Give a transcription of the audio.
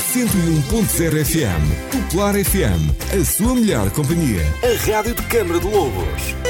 101.0 FM. Popular FM, a sua melhor companhia. A rádio de Câmara de Lobos.